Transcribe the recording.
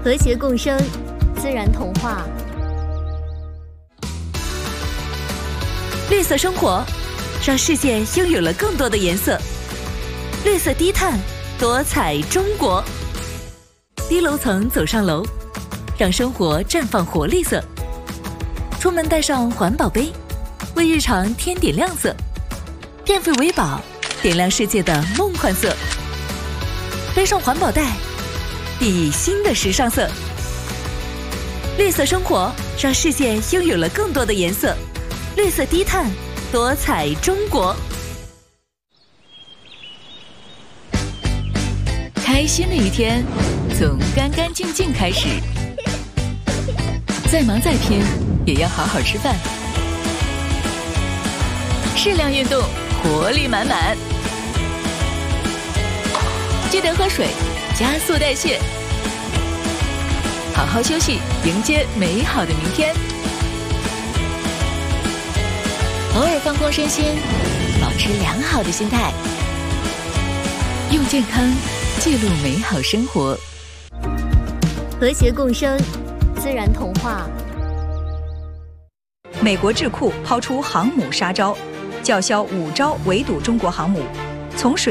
和谐共生，自然童话。 绿色生活，让世界拥有了更多的颜色。绿色低碳，多彩中国。低楼层走上楼，让生活绽放活力色。出门带上环保杯，为日常添点亮色。电费为宝，点亮世界的梦幻色。背上环保袋，熠熠新的时尚色。绿色生活，让世界拥有了更多的颜色。绿色低碳，多彩中国。开心的一天，从干干净净开始。再忙再拼，也要好好吃饭。适量运动，活力满满。记得喝水，加速代谢。好好休息，迎接美好的明天。偶尔放空身心，保持良好的心态，用健康记录美好生活。 和谐共生，自然童话。 美国智库抛出航母杀招，叫嚣5招围堵中国航母，从水